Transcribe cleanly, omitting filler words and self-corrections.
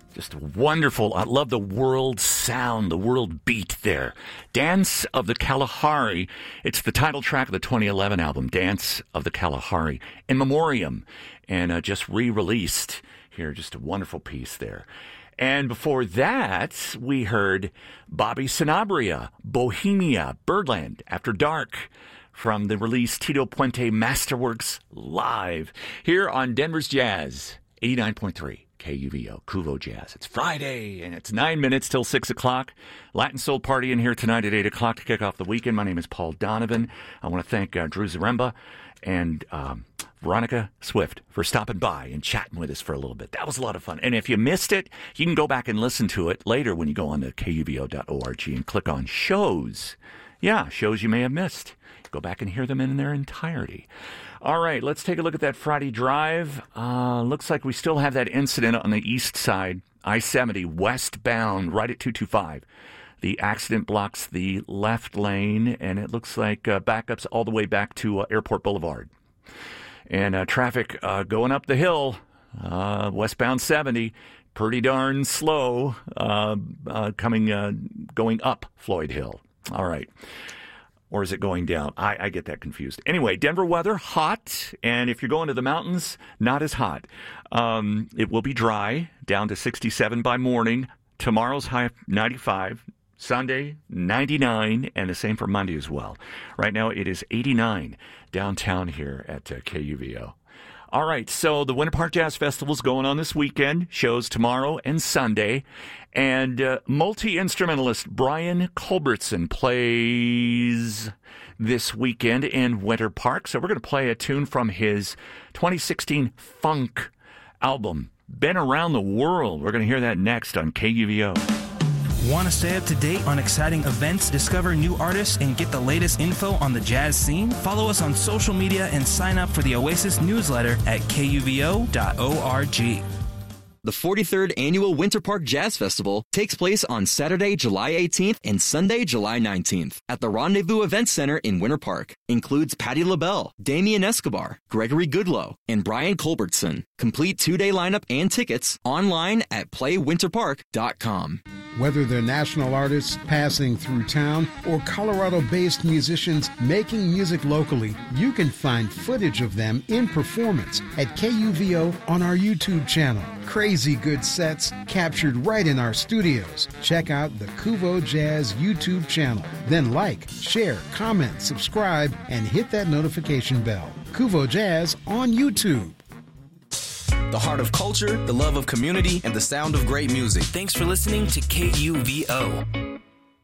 Just wonderful. I love the world sound, the world beat there. Dance of the Kalahari. It's the title track of the 2011 album, Dance of the Kalahari, in memoriam, and just re-released here. Just a wonderful piece there. And before that, we heard Bobby Sanabria, Bohemia, Birdland, After Dark, from the release Tito Puente Masterworks Live, here on Denver's Jazz, 89.3. KUVO, Kuvo Jazz. It's Friday, and it's 9 minutes till 6 o'clock. Latin Soul Party in here tonight at 8 o'clock to kick off the weekend. My name is Paul Donovan. I want to thank Drew Zaremba and Veronica Swift for stopping by and chatting with us for a little bit. That was a lot of fun. And if you missed it, you can go back and listen to it later when you go on to kuvo.org and click on shows. Yeah, shows you may have missed. Go back and hear them in their entirety. All right, let's take a look at that Friday drive. Looks like we still have that incident on the east side, I-70 westbound, right at 225. The accident blocks the left lane, and it looks like backups all the way back to Airport Boulevard. And traffic going up the hill, westbound 70, pretty darn slow, going up Floyd Hill. All right. Or is it going down? I get that confused. Anyway, Denver weather, hot. And if you're going to the mountains, not as hot. It will be dry, down to 67 by morning. Tomorrow's high, 95. Sunday, 99. And the same for Monday as well. Right now, it is 89 downtown here at KUVO. All right, so the Winter Park Jazz Festival is going on this weekend. Shows tomorrow and Sunday. And multi-instrumentalist Brian Culbertson plays this weekend in Winter Park. So we're going to play a tune from his 2016 funk album, Been Around the World. We're going to hear that next on KUVO. Want to stay up to date on exciting events, discover new artists, and get the latest info on the jazz scene? Follow us on social media and sign up for the Oasis newsletter at kuvo.org. The 43rd Annual Winter Park Jazz Festival takes place on Saturday, July 18th and Sunday, July 19th at the Rendezvous Event Center in Winter Park. Includes Patti LaBelle, Damian Escobar, Gregory Goodloe, and Brian Culbertson. Complete two-day lineup and tickets online at playwinterpark.com. Whether they're national artists passing through town or Colorado-based musicians making music locally, you can find footage of them in performance at KUVO on our YouTube channel. Crazy good sets captured right in our studios. Check out the Kuvo Jazz YouTube channel. Then like, share, comment, subscribe, and hit that notification bell. Kuvo Jazz on YouTube. The heart of culture, the love of community, and the sound of great music. Thanks for listening to KUVO.